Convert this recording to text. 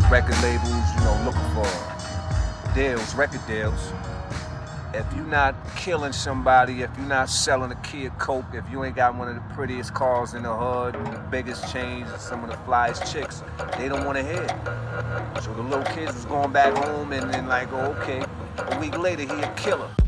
record labels, looking for deals, record deals. If you're not killing somebody, if you're not selling a kid coke, if you ain't got one of the prettiest cars in the hood and the biggest chains and some of the flyest chicks, they don't want to hear it. So the little kids was going back home and then like, oh, okay, a week later he a killer.